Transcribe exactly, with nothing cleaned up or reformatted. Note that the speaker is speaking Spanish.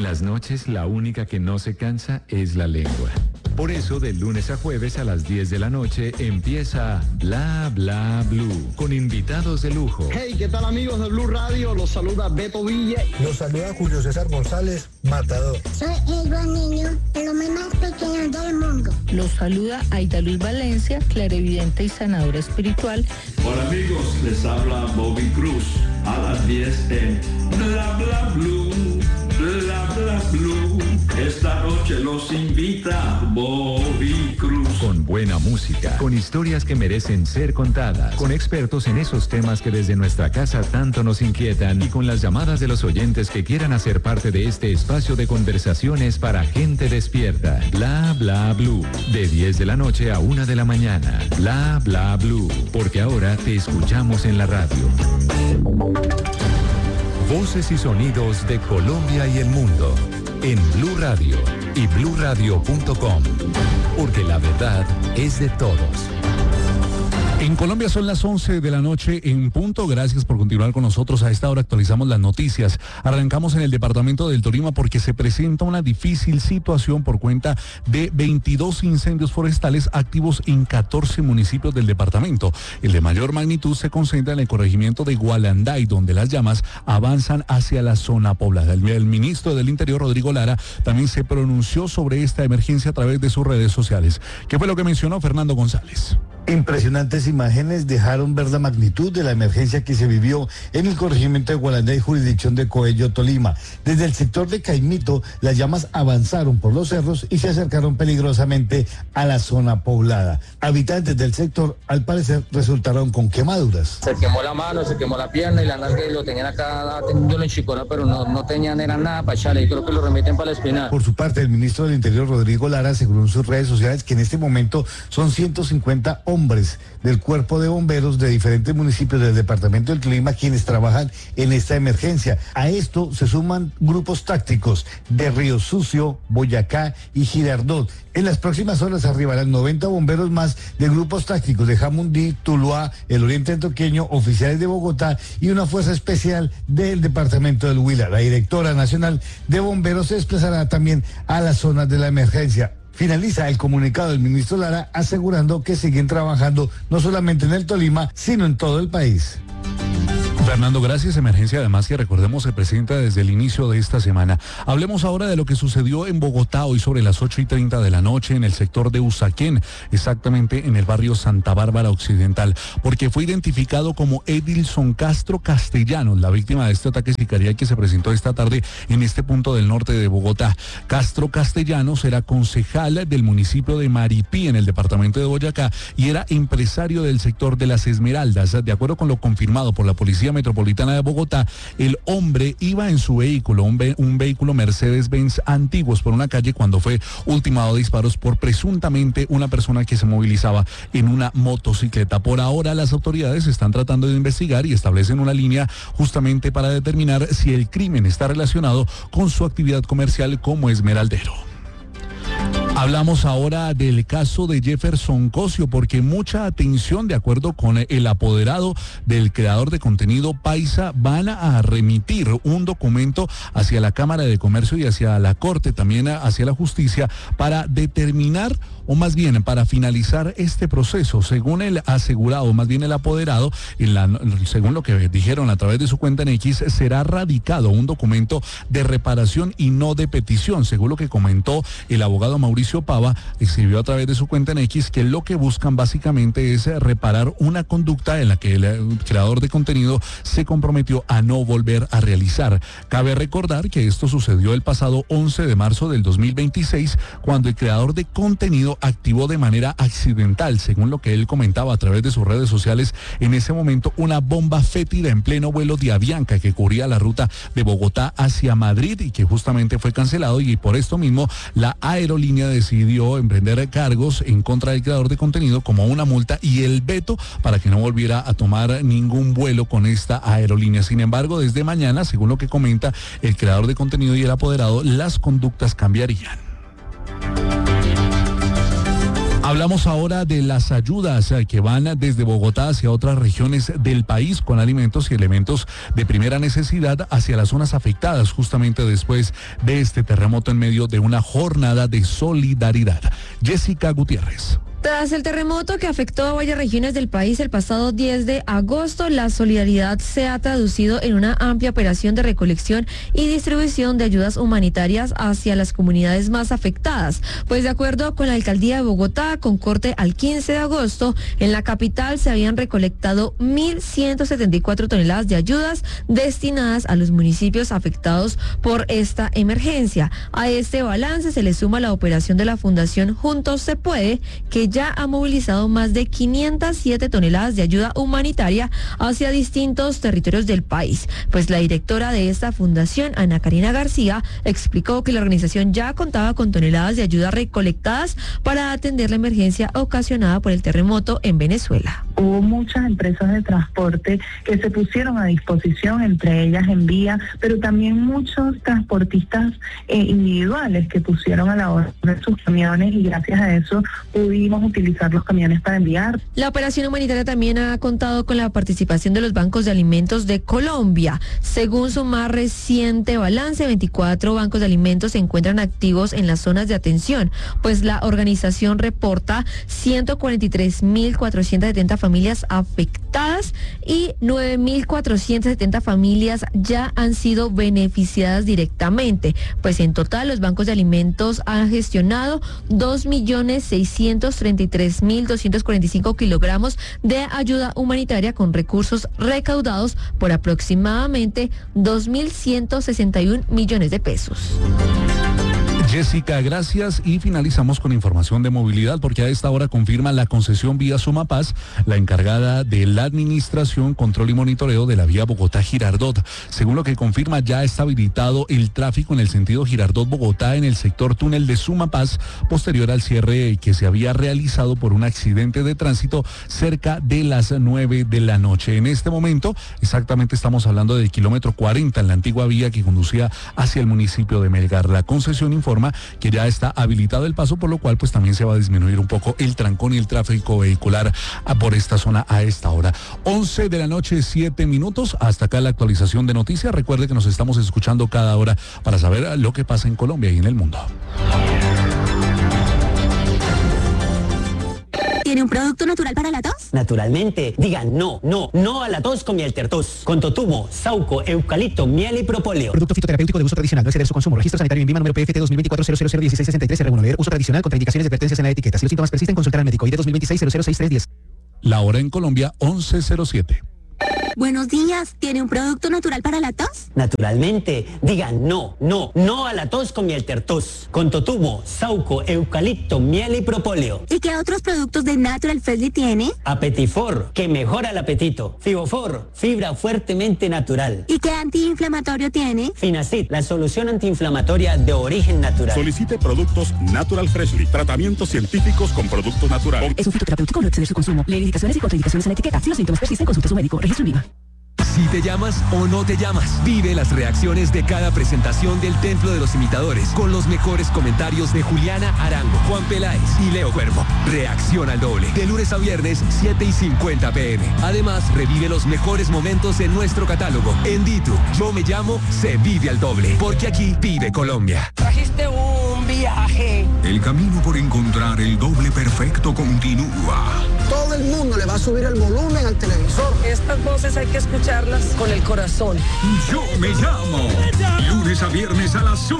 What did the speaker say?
En las noches, la única que no se cansa es la lengua. Por eso, de lunes a jueves a las diez de la noche, empieza Bla Bla Blue, con invitados de lujo. Hey, ¿qué tal amigos de Blue Radio? Los saluda Beto Villa. Los saluda Julio César González, Matador. Soy el buen niño, el hombre más pequeño del mundo. Los saluda Aida Luz Valencia, clarividente y sanadora espiritual. Hola amigos, les habla Bobby Cruz. A las diez en Bla Bla Blue, Bla Bla Blue. Esta noche los invita Bobby Cruz. Con buena música, con historias que merecen ser contadas, con expertos en esos temas que desde nuestra casa tanto nos inquietan y con las llamadas de los oyentes que quieran hacer parte de este espacio de conversaciones para gente despierta. Bla Bla Blue, de diez de la noche a una de la mañana. Bla Bla Blue, porque ahora te escuchamos en la radio. Voces y sonidos de Colombia y el mundo en Blue Radio y blue radio punto com, porque la verdad es de todos. En Colombia son las once de la noche en punto. Gracias por continuar con nosotros. A esta hora actualizamos las noticias. Arrancamos en el departamento del Tolima porque se presenta una difícil situación por cuenta de veintidós incendios forestales activos en catorce municipios del departamento. El de mayor magnitud se concentra en el corregimiento de Gualanday, donde las llamas avanzan hacia la zona poblada. El, el ministro del Interior, Rodrigo Lara, también se pronunció sobre esta emergencia a través de sus redes sociales. ¿Qué fue lo que mencionó Fernando González? Impresionantes imágenes dejaron ver la magnitud de la emergencia que se vivió en el corregimiento de Gualanday, jurisdicción de Coello, Tolima. Desde el sector de Caimito, las llamas avanzaron por los cerros y se acercaron peligrosamente a la zona poblada. Habitantes del sector, al parecer, resultaron con quemaduras. Se quemó la mano, se quemó la pierna y la nalga y lo tenían acá teniéndolo en chicora, pero no, no tenían, era nada para echarle, y creo que lo remiten para la espinal. Por su parte, el ministro del Interior, Rodrigo Lara, aseguró en sus redes sociales que en este momento son ciento cincuenta hombres del cuerpo de bomberos de diferentes municipios del departamento del Tolima quienes trabajan en esta emergencia. A esto se suman grupos tácticos de Río Sucio, Boyacá y Girardot. En las próximas horas arribarán noventa bomberos más de grupos tácticos de Jamundí, Tuluá, el Oriente Antioqueño, oficiales de Bogotá y una fuerza especial del departamento del Huila. La directora nacional de bomberos se desplazará también a las zonas de la emergencia. Finaliza el comunicado del ministro Lara asegurando que siguen trabajando no solamente en el Tolima, sino en todo el país. Fernando, gracias. Emergencia además que recordemos se presenta desde el inicio de esta semana. Hablemos ahora de lo que sucedió en Bogotá hoy sobre las ocho y treinta de la noche en el sector de Usaquén, exactamente en el barrio Santa Bárbara Occidental, porque fue identificado como Edilson Castro Castellanos, la víctima de este ataque sicarial que se presentó esta tarde en este punto del norte de Bogotá. Castro Castellanos era concejal del municipio de Maripí en el departamento de Boyacá y era empresario del sector de Las Esmeraldas. De acuerdo con lo confirmado por la Policía Metropolitana de Bogotá, el hombre iba en su vehículo, un, ve- un vehículo Mercedes-Benz antiguos por una calle cuando fue ultimado a disparos por presuntamente una persona que se movilizaba en una motocicleta. Por ahora las autoridades están tratando de investigar y establecen una línea justamente para determinar si el crimen está relacionado con su actividad comercial como esmeraldero. Hablamos ahora del caso de Jefferson Cosio, porque mucha atención, de acuerdo con el apoderado del creador de contenido Paisa, van a remitir un documento hacia la Cámara de Comercio y hacia la Corte, también hacia la Justicia, para determinar, o más bien para finalizar este proceso. Según el asegurado, más bien el apoderado, en la, según lo que dijeron a través de su cuenta en X, será radicado un documento de reparación y no de petición, según lo que comentó el abogado Mauricio Pava. Escribió a través de su cuenta en X que lo que buscan básicamente es reparar una conducta en la que el creador de contenido se comprometió a no volver a realizar. Cabe recordar que esto sucedió el pasado once de marzo del dos mil veintiséis, cuando el creador de contenido activó de manera accidental, según lo que él comentaba a través de sus redes sociales, en ese momento una bomba fétida en pleno vuelo de Avianca que cubría la ruta de Bogotá hacia Madrid y que justamente fue cancelado, y por esto mismo la aerolínea decidió emprender cargos en contra del creador de contenido como una multa y el veto para que no volviera a tomar ningún vuelo con esta aerolínea. Sin embargo, desde mañana, según lo que comenta el creador de contenido y el apoderado, las conductas cambiarían. Hablamos ahora de las ayudas que van desde Bogotá hacia otras regiones del país con alimentos y elementos de primera necesidad hacia las zonas afectadas justamente después de este terremoto en medio de una jornada de solidaridad. Jessica Gutiérrez. Tras el terremoto que afectó a varias regiones del país el pasado diez de agosto, la solidaridad se ha traducido en una amplia operación de recolección y distribución de ayudas humanitarias hacia las comunidades más afectadas. Pues de acuerdo con la Alcaldía de Bogotá, con corte al quince de agosto, en la capital se habían recolectado mil ciento setenta y cuatro toneladas de ayudas destinadas a los municipios afectados por esta emergencia. A este balance se le suma la operación de la Fundación Juntos Se Puede, que ya ha movilizado más de quinientas siete toneladas de ayuda humanitaria hacia distintos territorios del país. Pues la directora de esta fundación, Ana Karina García, explicó que la organización ya contaba con toneladas de ayuda recolectadas para atender la emergencia ocasionada por el terremoto en Venezuela. Hubo muchas empresas de transporte que se pusieron a disposición, entre ellas Envía, pero también muchos transportistas eh, individuales que pusieron a la orden sus camiones y gracias a eso pudimos utilizar los camiones para enviar. La operación humanitaria también ha contado con la participación de los bancos de alimentos de Colombia. Según su más reciente balance, veinticuatro bancos de alimentos se encuentran activos en las zonas de atención, pues la organización reporta ciento cuarenta y tres mil cuatrocientas setenta familias afectadas y nueve mil cuatrocientas setenta familias ya han sido beneficiadas directamente. Pues en total los bancos de alimentos han gestionado dos millones seiscientos treinta y tres mil doscientos cuarenta y cinco kilogramos de ayuda humanitaria con recursos recaudados por aproximadamente dos mil ciento sesenta y uno millones de pesos. Jessica, gracias, y finalizamos con información de movilidad porque a esta hora confirma la concesión vía Sumapaz, la encargada de la administración, control y monitoreo de la vía Bogotá-Girardot. Según lo que confirma, ya está habilitado el tráfico en el sentido Girardot-Bogotá en el sector túnel de Sumapaz, posterior al cierre que se había realizado por un accidente de tránsito cerca de las nueve de la noche. En este momento, exactamente estamos hablando del kilómetro cuarenta en la antigua vía que conducía hacia el municipio de Melgar. La concesión informa que ya está habilitado el paso, por lo cual pues también se va a disminuir un poco el trancón y el tráfico vehicular por esta zona a esta hora. once de la noche, siete minutos. Hasta acá la actualización de noticias. Recuerde que nos estamos escuchando cada hora para saber lo que pasa en Colombia y en el mundo. ¿Tiene un producto natural para la tos? Naturalmente. Digan no, no, no a la tos con miel tertos. Con totumo, sauco, eucalipto, miel y propóleo. Producto fitoterapéutico de uso tradicional. No exceder su consumo. Registro sanitario INVIMA número P F T dos mil veinticuatro cero cero cero dieciséis sesenta y tres. Regulador. Uso tradicional. Contraindicaciones y advertencias en la etiqueta. Si los síntomas persisten, consultar al médico. I D dos mil veintiséis cero cero seis tres diez. La hora en Colombia, once cero siete. Buenos días, ¿tiene un producto natural para la tos? Naturalmente. Digan no, no, no a la tos con miel tertos. Con totumo, sauco, eucalipto, miel y propóleo. ¿Y qué otros productos de Natural Freshly tiene? Apetifor, que mejora el apetito. Fibofor, fibra fuertemente natural. ¿Y qué antiinflamatorio tiene? Finacid, la solución antiinflamatoria de origen natural. Solicite productos Natural Freshly, tratamientos científicos con productos naturales. Es un fitoterapéutico, no exceder su consumo. Lee indicaciones y contraindicaciones en la etiqueta. Si los síntomas persisten, consulte a su médico. Registro INVIMA. Si te llamas o no te llamas, vive las reacciones de cada presentación del Templo de los Imitadores con los mejores comentarios de Juliana Arango, Juan Peláez y Leo Cuervo. Reacción al doble, de lunes a viernes, siete y cincuenta pm. Además, revive los mejores momentos en nuestro catálogo. En Ditu, Yo Me Llamo, se vive al doble, porque aquí vive Colombia. Trajiste un viaje. El camino por encontrar el doble perfecto continúa. Todo el mundo le va a subir el volumen al televisor. Estas voces hay que escucharlas con el corazón. Yo Me Llamo. Lunes a viernes a las